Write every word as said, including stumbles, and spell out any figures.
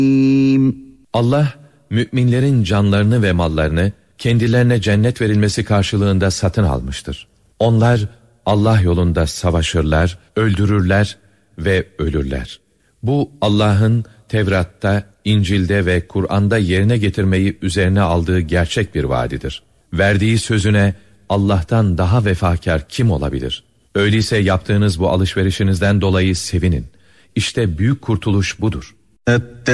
Allah, müminlerin canlarını ve mallarını kendilerine cennet verilmesi karşılığında satın almıştır. Onlar Allah yolunda savaşırlar, öldürürler ve ölürler. Bu Allah'ın Tevrat'ta, İncil'de ve Kur'an'da yerine getirmeyi üzerine aldığı gerçek bir vaadidir. Verdiği sözüne Allah'tan daha vefakar kim olabilir? Öyleyse yaptığınız bu alışverişinizden dolayı sevinin. İşte büyük kurtuluş budur.